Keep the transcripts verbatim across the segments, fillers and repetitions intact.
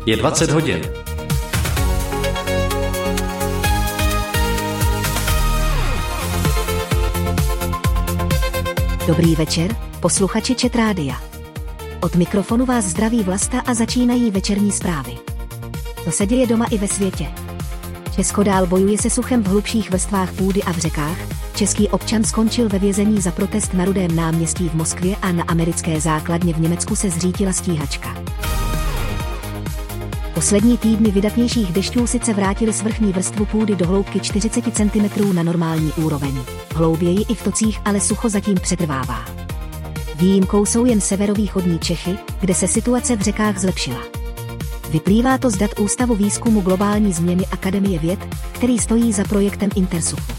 Je dvacet hodin. Dobrý večer, posluchači Chat Rádia. Od mikrofonu vás zdraví Vlasta a začínají večerní zprávy. To se děje doma i ve světě. Česko dál bojuje se suchem v hlubších vrstvách půdy a v řekách. Český občan skončil ve vězení za protest na Rudém náměstí v Moskvě a na americké základně v Německu se zřítila stíhačka. Poslední týdny vydatnějších dešťů sice vrátily svrchní vrstvu půdy do hloubky čtyřicet centimetrů na normální úroveň. Hlouběji i v tocích ale sucho zatím přetrvává. Výjimkou jsou jen severovýchodní Čechy, kde se situace v řekách zlepšila. Vyplývá to z dat Ústavu výzkumu globální změny Akademie věd, který stojí za projektem Intersuchu.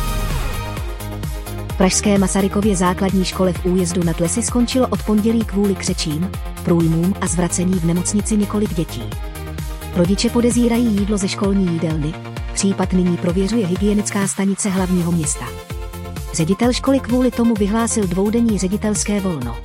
V pražské Masarykově základní škole v Újezdu nad Lesy skončilo od pondělí kvůli křečím, průjmům a zvracení v nemocnici několik dětí. Rodiče podezírají jídlo ze školní jídelny, případ nyní prověřuje hygienická stanice hlavního města. Ředitel školy kvůli tomu vyhlásil dvoudenní ředitelské volno.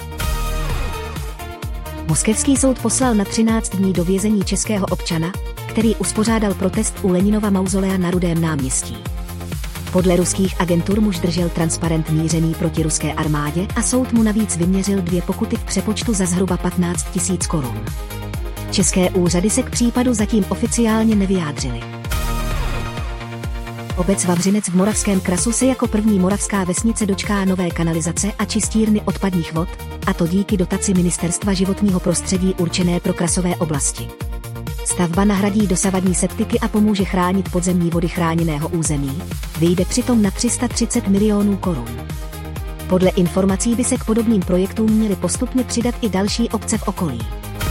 Moskevský soud poslal na třináct dní do vězení českého občana, který uspořádal protest u Leninova mauzolea na Rudém náměstí. Podle ruských agentur muž držel transparent mířený proti ruské armádě a soud mu navíc vyměřil dvě pokuty v přepočtu za zhruba patnáct tisíc korun. České úřady se k případu zatím oficiálně nevyjádřily. Obec Vavřinec v Moravském Krasu se jako první moravská vesnice dočká nové kanalizace a čistírny odpadních vod, a to díky dotaci Ministerstva životního prostředí určené pro krasové oblasti. Stavba nahradí dosavadní septiky a pomůže chránit podzemní vody chráněného území, vyjde přitom na tři sta třicet milionů korun. Podle informací by se k podobným projektům měly postupně přidat i další obce v okolí.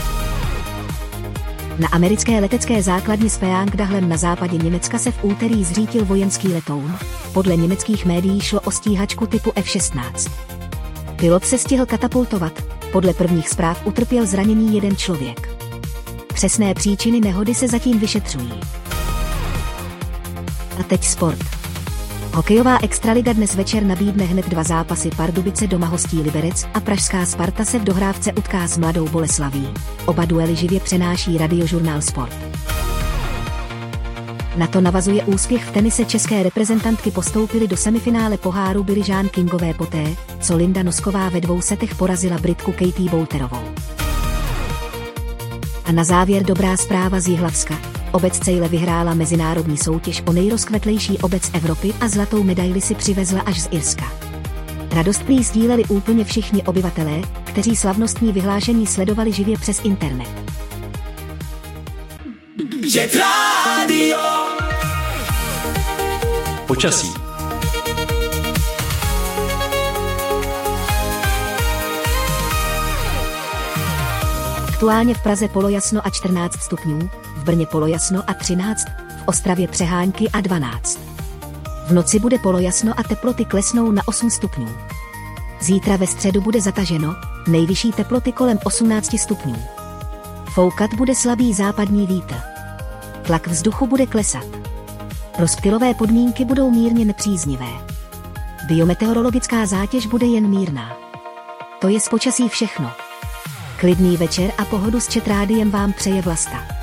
Na americké letecké základně s Peangdahlem na západě Německa se v úterý zřítil vojenský letoun. Podle německých médií šlo o stíhačku typu F šestnáct. Pilot se stihl katapultovat, podle prvních zpráv utrpěl zranění jeden člověk. Přesné příčiny nehody se zatím vyšetřují. A teď sport. Hokejová extraliga dnes večer nabídne hned dva zápasy. Pardubice doma hostí Liberec a pražská Sparta se v dohrávce utká s Mladou Boleslaví. Oba duely živě přenáší Radiožurnál Sport. Na to navazuje úspěch v tenise. České reprezentantky postoupily do semifinále poháru Billie Jean Kingové poté, co Linda Nosková ve dvou setech porazila Britku Katie Bouterovou. A na závěr dobrá zpráva z Jihlavska. Obec Cejle vyhrála mezinárodní soutěž o nejrozkvetlejší obec Evropy a zlatou medaili si přivezla až z Irska. Radost prý sdíleli úplně všichni obyvatelé, kteří slavnostní vyhlášení sledovali živě přes internet. Chat Radio. Počasí. Aktuálně v Praze polojasno a čtrnáct stupňů, v Brně polojasno a třináct, v Ostravě přehánky a dvanáct. V noci bude polojasno a teploty klesnou na osm stupňů. Zítra ve středu bude zataženo, nejvyšší teploty kolem osmnáct stupňů. Foukat bude slabý západní vítr. Tlak vzduchu bude klesat. Rozptylové podmínky budou mírně nepříznivé. Biometeorologická zátěž bude jen mírná. To je z počasí všechno. Klidný večer a pohodu s Chat Rádiem vám přeje Vlasta.